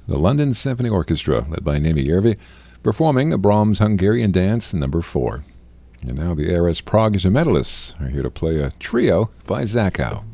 the London Symphony Orchestra, led by Nemi Järvi, performing a Brahms Hungarian Dance No. 4. And now the ARS Prague Instrumentalists are here to play a trio by Zakau.